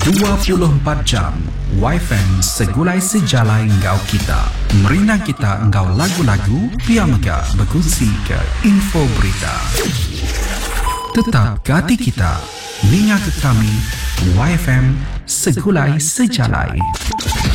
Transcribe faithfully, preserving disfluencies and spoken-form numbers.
dua puluh empat jam Y F M segulai sejalai ngau kita. Merina kita ngau lagu-lagu, pia mega berkongsi ke info berita. Tetap ke hati kita, ninga ke kami Y F M segulai sejalai.